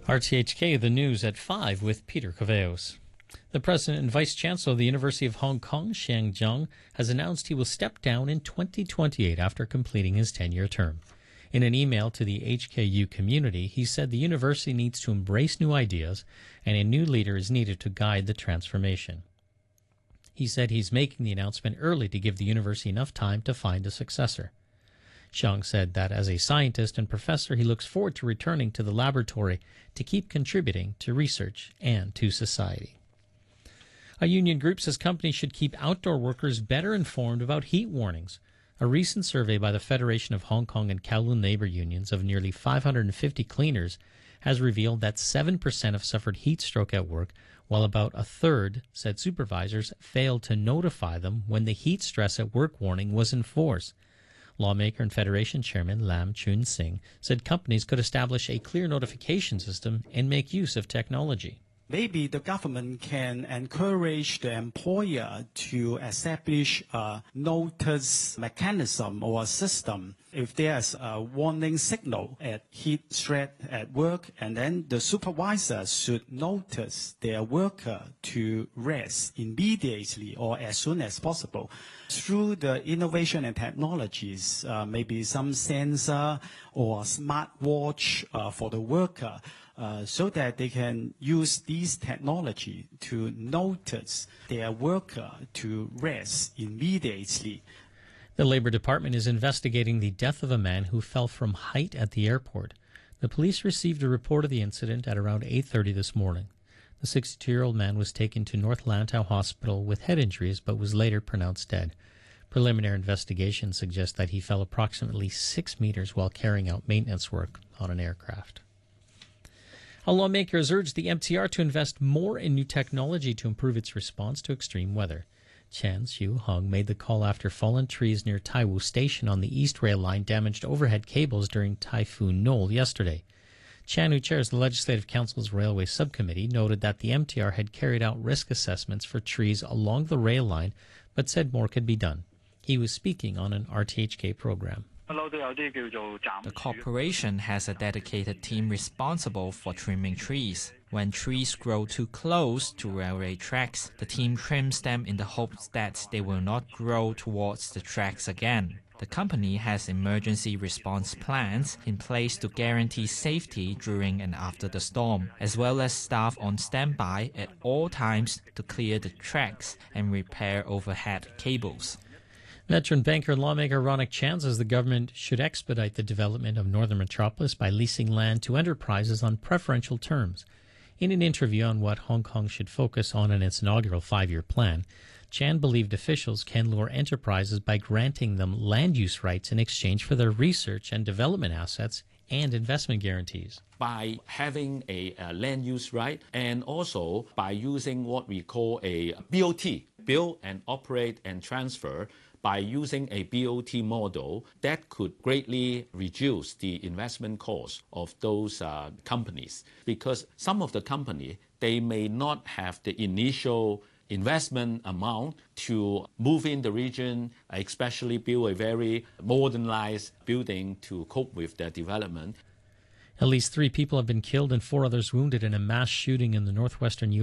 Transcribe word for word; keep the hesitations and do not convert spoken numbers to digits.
R T H K, the news at five with Peter Caveos. The President and Vice Chancellor of the University of Hong Kong, Xiang Zhang, has announced he will step down in twenty twenty-eight after completing his ten-year term. In an email to the H K U community, he said the university needs to embrace new ideas and a new leader is needed to guide the transformation. He said he's making the announcement early to give the university enough time to find a successor. Xiang said that as a scientist and professor, he looks forward to returning to the laboratory to keep contributing to research and to society. A union group says companies should keep outdoor workers better informed about heat warnings. A recent survey by the Federation of Hong Kong and Kowloon labor unions of nearly five hundred fifty cleaners has revealed that seven percent have suffered heat stroke at work, while about a third said supervisors failed to notify them when the heat stress at work warning was in force. Lawmaker and Federation Chairman Lam Chun Sing said companies could establish a clear notification system and make use of technology. Maybe the government can encourage the employer to establish a notice mechanism or a system if there's a warning signal at heat stress at work, and then the supervisor should notice their worker to rest immediately or as soon as possible. Through the innovation and technologies, uh, maybe some sensor or smart watch uh, for the worker, Uh, so that they can use these technology to notice their worker to rest immediately. The Labor Department is investigating the death of a man who fell from height at the airport. The police received a report of the incident at around eight thirty this morning. The sixty-two-year-old man was taken to North Lantau Hospital with head injuries but was later pronounced dead. Preliminary investigation suggests that he fell approximately six meters while carrying out maintenance work on an aircraft. A lawmaker has urged the M T R to invest more in new technology to improve its response to extreme weather. Chan Siu-hung made the call after fallen trees near Tai Wu Station on the East Rail Line damaged overhead cables during Typhoon Noel yesterday. Chan, who chairs the Legislative Council's Railway Subcommittee, noted that the M T R had carried out risk assessments for trees along the rail line, but said more could be done. He was speaking on an R T H K program. The corporation has a dedicated team responsible for trimming trees. When trees grow too close to railway tracks, the team trims them in the hopes that they will not grow towards the tracks again. The company has emergency response plans in place to guarantee safety during and after the storm, as well as staff on standby at all times to clear the tracks and repair overhead cables. Veteran banker and lawmaker Ronak Chan says the government should expedite the development of Northern Metropolis by leasing land to enterprises on preferential terms. In an interview on what Hong Kong should focus on in its inaugural five-year plan, Chan believed officials can lure enterprises by granting them land use rights in exchange for their research and development assets and investment guarantees. By having a, a land use right and also by using what we call a B O T, build and operate and transfer, by using a B O T model, that could greatly reduce the investment cost of those uh, companies. Because some of the company, they may not have the initial investment amount to move in the region, especially build a very modernized building to cope with their development. At least three people have been killed and four others wounded in a mass shooting in the northwestern U S